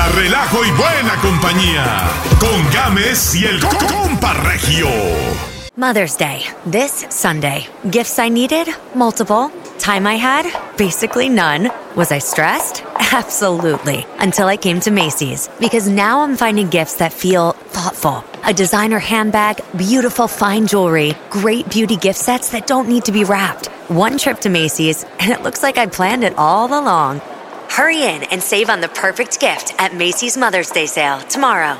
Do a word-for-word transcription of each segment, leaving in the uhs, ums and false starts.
Risa, relajo y buena compañía. Con Gámez y el Compa Regio. Mother's Day, this Sunday. Gifts I needed? Multiple. Time I had? Basically none. Was I stressed? Absolutely. Until I came to Macy's. Because now I'm finding gifts that feel thoughtful. A designer handbag, beautiful fine jewelry, great beauty gift sets that don't need to be wrapped. One trip to Macy's, and it looks like I planned it all along. Hurry in and save on the perfect gift at Macy's Mother's Day sale tomorrow.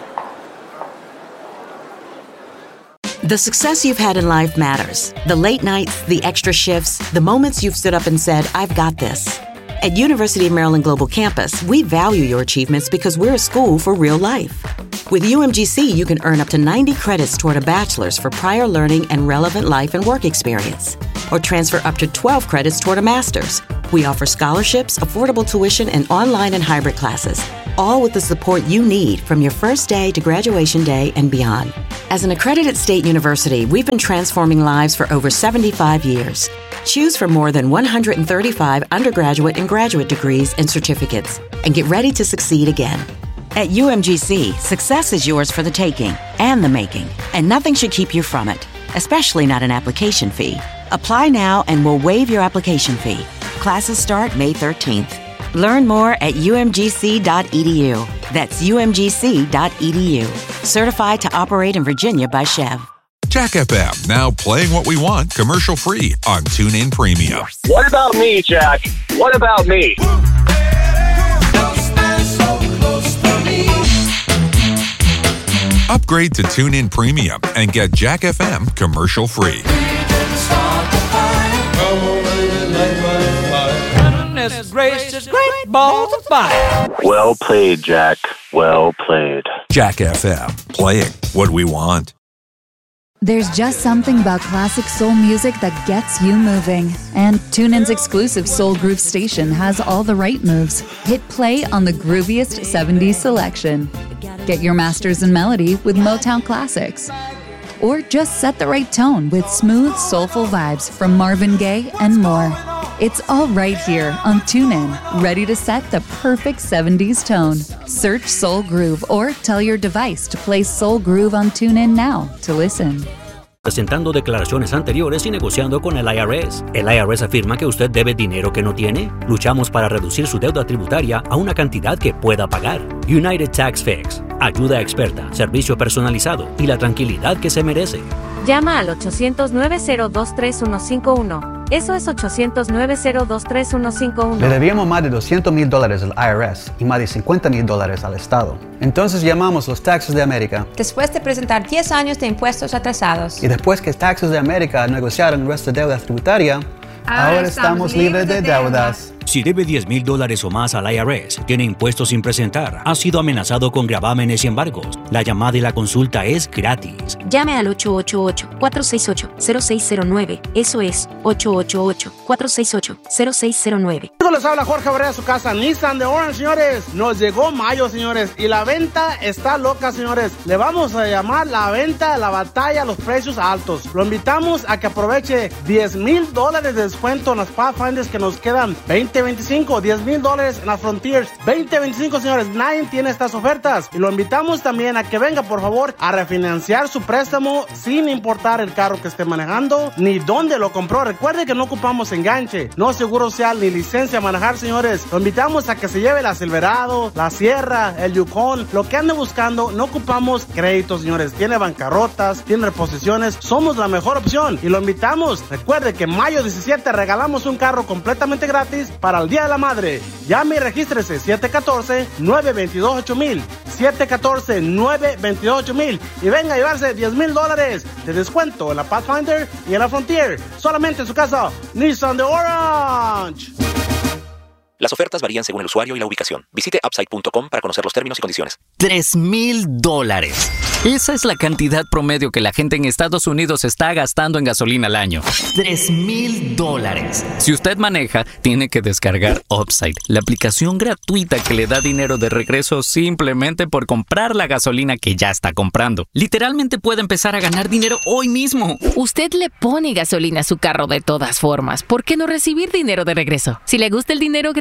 The success you've had in life matters. The late nights, the extra shifts, the moments you've stood up and said, I've got this. At University of Maryland Global Campus, we value your achievements because we're a school for real life. With U M G C, you can earn up to ninety credits toward a bachelor's for prior learning and relevant life and work experience, or transfer up to twelve credits toward a master's. We offer scholarships, affordable tuition, and online and hybrid classes, all with the support you need from your first day to graduation day and beyond. As an accredited state university, we've been transforming lives for over seventy-five years. Choose from more than one hundred thirty-five undergraduate and graduate degrees and certificates, and get ready to succeed again. At U M G C, success is yours for the taking and the making, and nothing should keep you from it, especially not an application fee. Apply now and we'll waive your application fee. Classes start May thirteenth. Learn more at U M G C dot E D U. That's U M G C dot E D U. Certified to operate in Virginia by Chev. Jack F M, now playing what we want commercial-free on TuneIn Premium. What about me, Jack? What about me? Upgrade to TuneIn Premium and get Jack F M commercial-free. Gracious, great balls of fire. Well played, Jack. Well played. Jack F M, playing what we want. There's just something about classic soul music that gets you moving. And TuneIn's exclusive Soul Groove station has all the right moves. Hit play on the grooviest seventies selection. Get your masters in melody with Motown classics. Or just set the right tone with smooth, soulful vibes from Marvin Gaye and more. It's all right here on TuneIn, ready to set the perfect seventies tone. Search Soul Groove or tell your device to play Soul Groove on TuneIn now to listen. Presentando declaraciones anteriores y negociando con el I R S. ¿El I R S afirma que usted debe dinero que no tiene? Luchamos para reducir su deuda tributaria a una cantidad que pueda pagar. United Tax Fix. Ayuda experta, servicio personalizado y la tranquilidad que se merece. Llama al ochocientos, nueve cero dos, tres uno cinco uno. Eso es ochocientos, nueve cero dos, tres uno cinco uno. Le debíamos más de doscientos mil dólares al I R S y más de cincuenta mil dólares al Estado. Entonces llamamos los Taxes de América. Después de presentar diez años de impuestos atrasados. Y después que Taxes de América negociaron nuestra deuda tributaria, ahora, ahora estamos, estamos libres de deudas. Si debe diez mil dólares o más al I R S, tiene impuestos sin presentar, ha sido amenazado con gravámenes y embargos, la llamada y la consulta es gratis. Llame al ocho ocho ocho, cuatro seis ocho, cero seis cero nueve. Eso es ocho ocho ocho, cuatro seis ocho, cero seis cero nueve. Les habla Jorge Barrera, su casa Nissan de Orange, señores. Nos llegó mayo, señores, y la venta está loca, señores. Le vamos a llamar la venta, la batalla, los precios altos. Lo invitamos a que aproveche diez mil dólares de descuento en las Pathfinders que nos quedan veinte veinticinco, diez mil dólares en las Frontiers veinte veinticinco, señores. Nadie tiene estas ofertas y lo invitamos también a que venga, por favor, a refinanciar su préstamo sin importar el carro que esté manejando ni dónde lo compró. Recuerde que no ocupamos enganche, no seguro social ni licencia a manejar, señores. Lo invitamos a que se lleve la Silverado, la Sierra, el Yukon, lo que ande buscando. No ocupamos crédito, señores. Tiene bancarrotas, tiene reposiciones. Somos la mejor opción y lo invitamos. Recuerde que mayo diecisiete regalamos un carro completamente gratis para el Día de la Madre. Llame y regístrese siete uno cuatro, nueve dos dos, ocho mil, siete uno cuatro, nueve dos dos, ocho mil y venga a llevarse diez mil dólares de descuento en la Pathfinder y en la Frontier. Solamente en su casa Nissan de Orange. Las ofertas varían según el usuario y la ubicación. Visite upside punto com para conocer los términos y condiciones. Tres mil dólares. Esa es la cantidad promedio que la gente en Estados Unidos está gastando en gasolina al año. Tres mil dólares. Si usted maneja, tiene que descargar Upside, la aplicación gratuita que le da dinero de regreso simplemente por comprar la gasolina que ya está comprando. Literalmente puede empezar a ganar dinero hoy mismo. Usted le pone gasolina a su carro de todas formas. ¿Por qué no recibir dinero de regreso? Si le gusta el dinero gratis,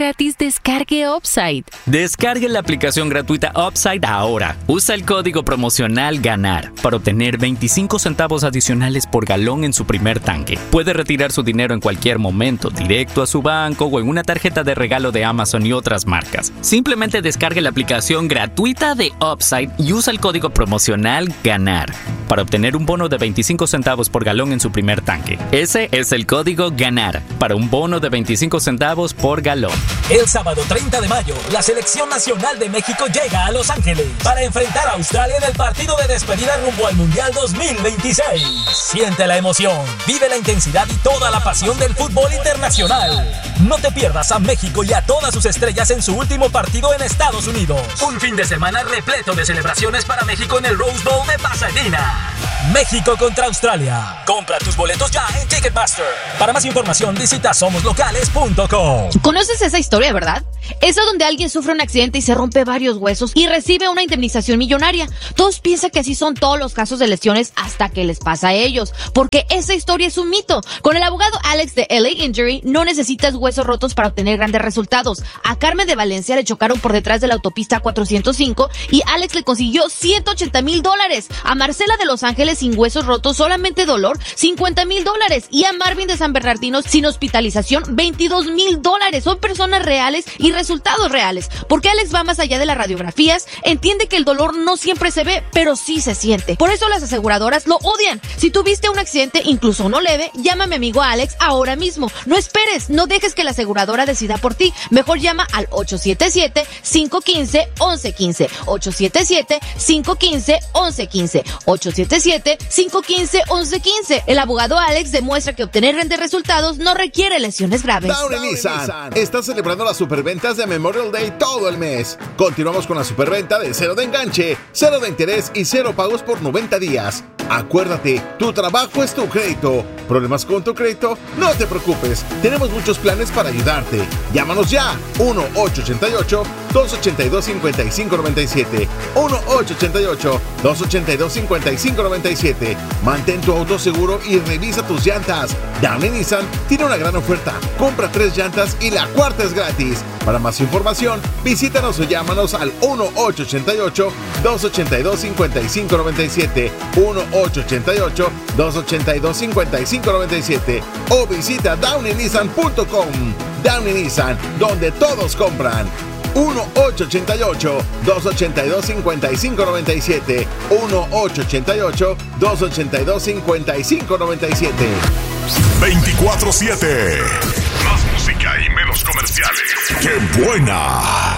gratis, descargue Upside. Descargue la aplicación gratuita Upside ahora. Usa el código promocional GANAR para obtener veinticinco centavos adicionales por galón en su primer tanque. Puede retirar su dinero en cualquier momento, directo a su banco o en una tarjeta de regalo de Amazon y otras marcas. Simplemente descargue la aplicación gratuita de Upside y usa el código promocional GANAR para obtener un bono de veinticinco centavos por galón en su primer tanque. Ese es el código GANAR para un bono de veinticinco centavos por galón. El sábado treinta de mayo, la Selección Nacional de México llega a Los Ángeles para enfrentar a Australia en el partido de despedida rumbo al Mundial dos mil veintiséis. Siente la emoción, vive la intensidad y toda la pasión del fútbol internacional. No te pierdas a México y a todas sus estrellas en su último partido en Estados Unidos. Un fin de semana repleto de celebraciones para México en el Rose Bowl de Pasadena. México contra Australia. Compra tus boletos ya en Ticketmaster. Para más información visita somos locales punto com. ¿Conoces esa historia, verdad? Esa donde alguien sufre un accidente y se rompe varios huesos y recibe una indemnización millonaria. Todos piensan que así son todos los casos de lesiones hasta que les pasa a ellos, porque esa historia es un mito. Con el abogado Alex de L A Injury no necesitas huesos rotos para obtener grandes resultados. A Carmen de Valencia le chocaron por detrás de la autopista cuatrocientos cinco y Alex le consiguió ciento ochenta mil dólares. A Marcela de Los Ángeles sin huesos rotos, solamente dolor, cincuenta mil dólares. Y a Marvin de San Bernardino sin hospitalización, veintidós mil dólares. Son personas reales y resultados reales. Porque Alex va más allá de las radiografías, entiende que el dolor no siempre se ve, pero sí se siente. Por eso las aseguradoras lo odian. Si tuviste un accidente, incluso no leve, llama a mi amigo Alex ahora mismo. No esperes, no dejes que la aseguradora decida por ti. Mejor llama al ocho siete siete, cinco uno cinco, once quince. ocho siete siete, cinco uno cinco, once quince. ocho siete siete, cinco uno cinco, once quince. El abogado Alex demuestra que obtener grandes resultados no requiere lesiones graves. Downey Nissan está celebrando las superventas de Memorial Day todo el mes. Continuamos con la superventa de cero de enganche, cero de interés y cero pagos por noventa días. Acuérdate, tu trabajo es tu crédito. ¿Problemas con tu crédito? No te preocupes, tenemos muchos planes para ayudarte. Llámanos ya, uno ocho ocho ocho, dos ocho dos, cinco cinco nueve siete, uno ocho ocho ocho, dos ocho dos, cinco cinco nueve siete. Mantén tu auto seguro y revisa tus llantas. Downey Nissan tiene una gran oferta. Compra tres llantas y la cuarta es gratis. Para más información, visítanos o llámanos al uno ocho ocho ocho, dos ocho dos, cinco cinco nueve siete, uno ocho ocho ocho, dos ocho dos, cinco cinco nueve siete o visita downey nissan punto com. Downey Nissan, donde todos compran. uno ocho ocho ocho, dos ocho dos, cinco cinco nueve siete, uno ocho ocho ocho, dos ocho dos, cinco cinco nueve siete. veinticuatro siete. Más música y menos comerciales. ¡Qué buena!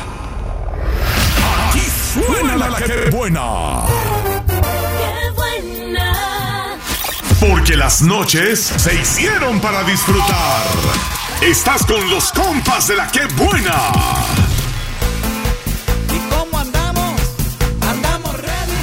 Aquí suena la que buena. ¡Qué buena! Porque las noches se hicieron para disfrutar. Estás con los compas de la que buena. ¿Y cómo andamos? Andamos ready.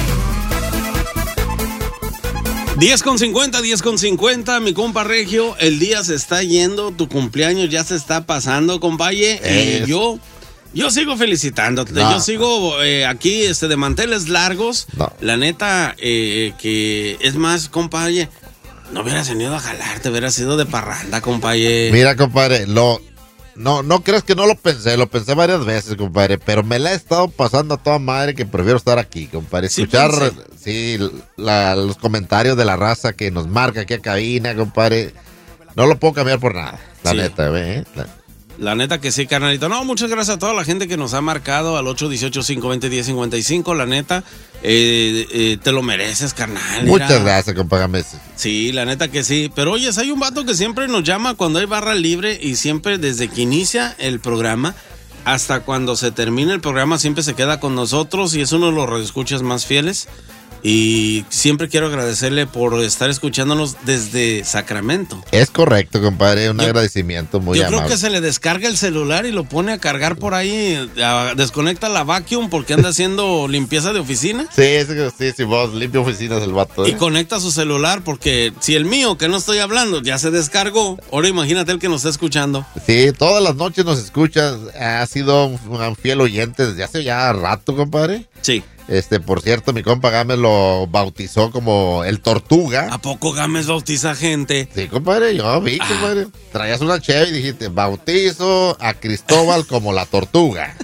diez con cincuenta, diez con cincuenta, mi compa Regio, el día se está yendo, tu cumpleaños ya se está pasando, compaye, es. y yo, yo sigo felicitándote, no. yo sigo eh, aquí este, de manteles largos, no. la neta, eh, que es más, compaye, no hubieras venido a jalar, te hubieras ido de parranda, compaye. Mira, compadre, lo... No, no creas que no lo pensé, lo pensé varias veces, compadre, pero me la he estado pasando a toda madre que prefiero estar aquí, compadre. Escuchar, sí, sí la, los comentarios de la raza que nos marca aquí a cabina, compadre. No lo puedo cambiar por nada, la sí. neta, ¿eh? La... La neta que sí, carnalito. No, muchas gracias a toda la gente que nos ha marcado al ocho uno ocho, cinco dos cero, uno cero cinco cinco. La neta, eh, eh, te lo mereces, carnal. Muchas mira. gracias, compadre. Sí, la neta que sí. Pero oye, hay un vato que siempre nos llama cuando hay barra libre y siempre desde que inicia el programa hasta cuando se termina el programa siempre se queda con nosotros y es uno de los radioescuchas más fieles. Y siempre quiero agradecerle por estar escuchándonos desde Sacramento. Es correcto, compadre, un yo, agradecimiento muy yo amable. Yo creo que se le descarga el celular y lo pone a cargar por ahí, a, desconecta la vacuum porque anda haciendo limpieza de oficina. Sí, sí, sí, vos limpia oficinas el vato. ¿eh? Y conecta su celular porque si el mío, que no estoy hablando, ya se descargó, ahora imagínate el que nos está escuchando. Sí, todas las noches nos escuchas, ha sido un, un fiel oyente desde hace ya rato, compadre. Sí. Este, por cierto, mi compa Gámez lo bautizó como el Tortuga. ¿A poco Gámez bautiza gente? Sí, compadre, yo vi, ah. compadre. Traías una cheve y dijiste, bautizo a Cristóbal como la Tortuga.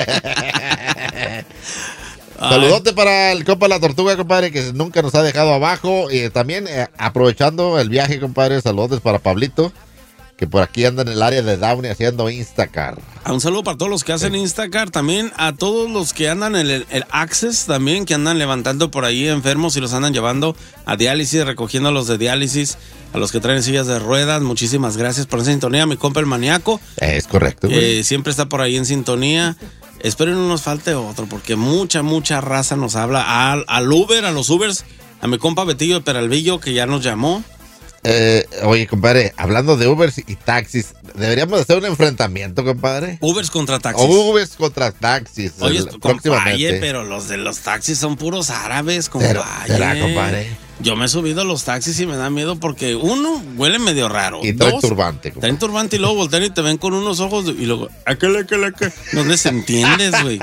Saludote para el compa La Tortuga, compadre, que nunca nos ha dejado abajo. Y también, eh, aprovechando el viaje, compadre, saludotes para Pablito, que por aquí anda en el área de Downey haciendo Instacar. Un saludo para todos los que hacen sí. Instacar, también a todos los que andan en el, el Access, también que andan levantando por ahí enfermos y los andan llevando a diálisis, recogiendo a los de diálisis, a los que traen sillas de ruedas. Muchísimas gracias por esa sintonía, mi compa el maníaco. Es correcto. Eh, siempre está por ahí en sintonía. Espero no nos falte otro, porque mucha, mucha raza nos habla. Al, al Uber, a los Ubers, a mi compa Betillo de Peralvillo, que ya nos llamó. Eh, oye, compadre, hablando de Ubers y taxis, deberíamos hacer un enfrentamiento, compadre. Ubers contra taxis. Ubers contra taxis. Oye, el, compadre, pero los de los taxis son puros árabes, compadre. ¿Será, compadre? Yo me he subido a los taxis y me da miedo porque uno, huele medio raro. Y traen turbante. Traen turbante y luego voltean y te ven con unos ojos y luego, aquel, aquel, aquel. No les entiendes, güey.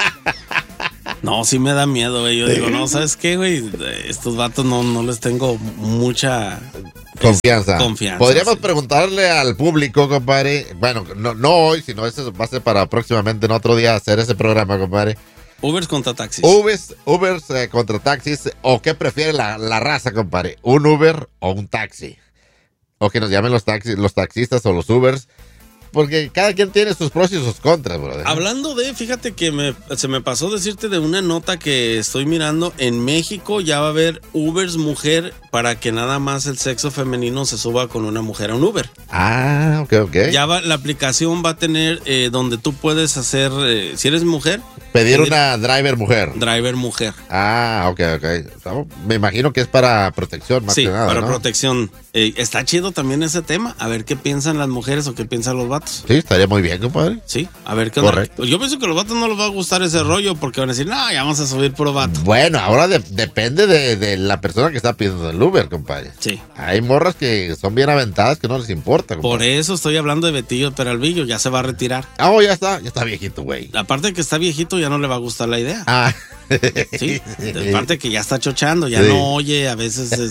No, sí me da miedo, güey. Yo digo, no, ¿sabes qué, güey? Estos vatos no, no les tengo mucha... Confianza. Confianza. Podríamos sí. preguntarle al público, compadre. Bueno, no, no hoy, sino eso va a ser para próximamente en otro día hacer ese programa, compadre. Ubers contra taxis. Ubers, Ubers eh, contra taxis. ¿O qué prefiere la, la raza, compadre? ¿Un Uber o un taxi? O que nos llamen los taxis, los taxistas o los Ubers. Porque cada quien tiene sus pros y sus contras, brother. Hablando de, fíjate que me, se me pasó decirte de una nota que estoy mirando. En México ya va a haber Ubers mujer para que nada más el sexo femenino se suba con una mujer a un Uber. Ah, ok, ok. Ya va, la aplicación va a tener eh, donde tú puedes hacer, eh, si eres mujer... Pedir una driver mujer. Driver mujer. Ah, ok, ok. Me imagino que es para protección, más sí, que nada, para ¿no? protección. Eh, está chido también ese tema. A ver qué piensan las mujeres o qué piensan los vatos. Sí, estaría muy bien, compadre. Sí, a ver qué Correcto. onda. Yo pienso que a los vatos no les va a gustar ese rollo porque van a decir, no, ya vamos a subir puro vato. Bueno, ahora de, depende de, de la persona que está pidiendo el Uber, compadre. Sí. Hay morras que son bien aventadas que no les importa, compadre. Por eso estoy hablando de Betillo Peralvillo, ya se va a retirar. Ah, oh, ya está, ya está viejito, güey. Aparte de que está viejito, ya no le va a gustar la idea. Ah. Sí, aparte que ya está chochando, ya sí. No oye, a veces es,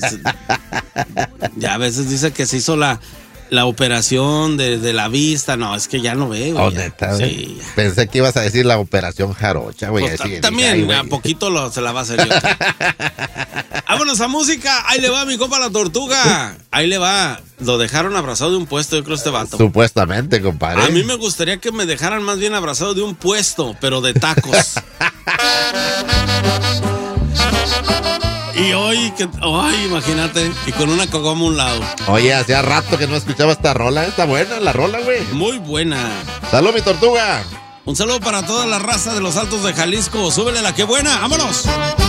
ya a veces dice que se hizo la, la operación de, de la vista, no, es que ya no ve, güey. Oh, neta, sí. Pensé que ibas a decir la operación jarocha, güey. Pues t- también, a poquito lo, se la va a hacer yo. Vámonos a música, ahí le va mi compa La Tortuga, ahí le va. Lo dejaron abrazado de un puesto, yo creo, este vato. Supuestamente, compadre. A mí me gustaría que me dejaran más bien abrazado de un puesto, pero de tacos. Y hoy, que, ay, imagínate, y con una cogoma a un lado. Oye, hacía rato que no escuchaba esta rola. Está buena la rola, güey. Muy buena. Salud, mi Tortuga. Un saludo para toda la raza de los Altos de Jalisco. Súbele la que buena, vámonos.